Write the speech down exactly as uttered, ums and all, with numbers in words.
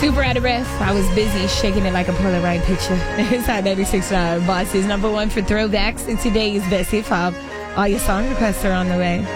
Super out of breath. I was busy shaking it like a Polaroid picture. It's Hot ninety-six point nine. Boss is number one for throwbacks. And today's best hip hop. All your song requests are on the way.